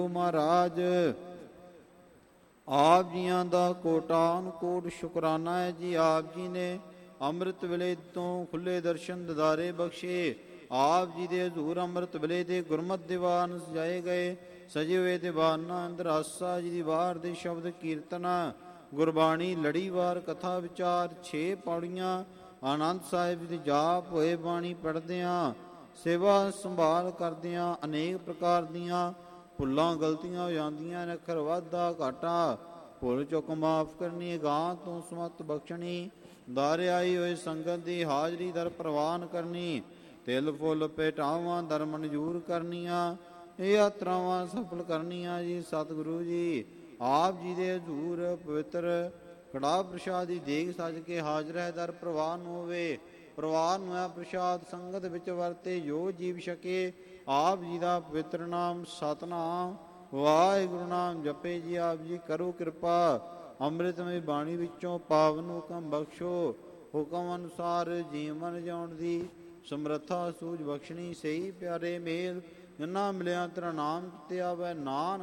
ਮਹਾਰਾਜ ਆਪ ਜੀਆਂ ਦਾ ਕੋਟਾਨ ਕੋਟ ਸ਼ੁਕਰਾਨਾ ਹੈ ਜੀ। ਆਪ ਜੀ ਨੇ ਅੰਮ੍ਰਿਤ ਵੇਲੇ ਤੋਂ ਖੁੱਲੇ ਦਰਸ਼ਨ ਦਿਦਾਰੇ ਬਖਸ਼ੇ। ਆਪ ਜੀ ਦੇ ਹਜ਼ੂਰ ਅੰਮ੍ਰਿਤ ਵੇਲੇ ਦੇ ਗੁਰਮਤਿ ਦੀਵਾਨ ਸਜਾਏ ਗਏ। ਸਜੇ ਹੋਏ ਦੀਵਾਨਾਂ ਅੰਦਰ ਆਸਾ ਜੀ ਦੀ ਵਾਰ ਦੇ ਸ਼ਬਦ ਕੀਰਤਨ, ਗੁਰਬਾਣੀ ਲੜੀਵਾਰ ਕਥਾ ਵਿਚਾਰ, 6 ਪੌੜੀਆਂ ਆਨੰਦ ਸਾਹਿਬ ਦੀ ਜਾਪ ਹੋਏ ਬਾਣੀ ਪੜ੍ਹਦਿਆਂ, ਸੇਵਾ ਸੰਭਾਲ ਕਰਦਿਆਂ ਅਨੇਕ ਪ੍ਰਕਾਰ ਦੀਆਂ ਭੁੱਲਾਂ ਗਲਤੀਆਂ ਹੋ ਜਾਂਦੀਆਂ ਨੇ। ਅੱਖਰ ਵਾਧਾ ਘਾਟਾ ਭੁੱਲ ਚੁੱਕ ਮਾਫ ਕਰਨੀ, ਗਾਂ ਤੋਂ ਸਮਤ ਬਖਸ਼ਣੀ, ਦਾਰੇ ਆਈ ਹੋਏ ਸੰਗਤ ਦੀ ਹਾਜ਼ਰੀ ਦਰ ਪ੍ਰਵਾਨ ਕਰਨੀ, ਤਿਲ ਫੁੱਲ ਭੇਟਾਵਾਂ ਦਰ ਮਨਜ਼ੂਰ ਕਰਨੀਆਂ, ਇਹ ਯਾਤਰਾਵਾਂ ਸਫਲ ਕਰਨੀਆਂ ਜੀ। ਸਤਿਗੁਰੂ ਜੀ ਆਪ ਜੀ ਦੇ ਹਜ਼ੂਰ ਪਵਿੱਤਰ ਕੜਾਹ ਪ੍ਰਸ਼ਾਦ ਦੀ ਦੇਗ ਸੱਜ ਕੇ ਹਾਜ਼ਰ ਹੈ, ਦਰ ਪ੍ਰਵਾਨ ਹੋਵੇ। ਪ੍ਰਵਾਨ ਹੋਇਆ ਪ੍ਰਸ਼ਾਦ ਸੰਗਤ ਵਿੱਚ ਵਰਤੇ, ਜੋ ਜੀਵ ਛਕੇ ਆਪ ਜੀ ਦਾ ਪਵਿੱਤਰ ਨਾਮ ਸਤਿਨਾਮ ਵਾਹਿਗੁਰੂ ਨਾਮ ਜਪੇ ਜੀ। ਆਪ ਜੀ ਕਰੋ ਕਿਰਪਾ, ਅੰਮ੍ਰਿਤਮਈ ਬਾਣੀ ਵਿੱਚੋਂ ਪਾਵਨ ਹੁਕਮ ਬਖਸ਼ੋ। ਹੁਕਮ ਅਨੁਸਾਰ ਜੀਵਨ ਜਿਉਣ ਦੀ ਸਮਰੱਥਾ ਸੂਝ ਬਖਸ਼ਣੀ, ਸਹੀ ਪਿਆਰੇ ਮੇਲ ਜਿਨ੍ਹਾਂ ਮਿਲਿਆ ਤੇਰਾ ਨਾਮ ਤੇ ਆਵੈ ਨਾਨਕ